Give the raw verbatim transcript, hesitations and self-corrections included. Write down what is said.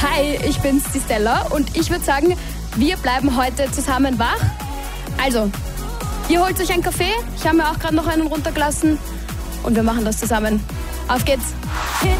Hi, ich bin's, die Stella, und ich würde sagen, wir bleiben heute zusammen wach. Also, ihr holt euch einen Kaffee, ich habe mir auch gerade noch einen runtergelassen und wir machen das zusammen. Auf geht's!